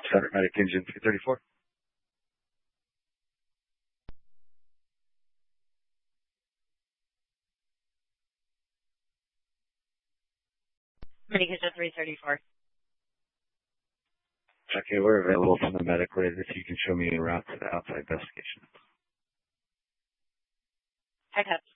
Center Medic Engine 334. Medic Engine 334. Okay, we're available from the medic rate if you can show me a route to the outside investigation. Head up.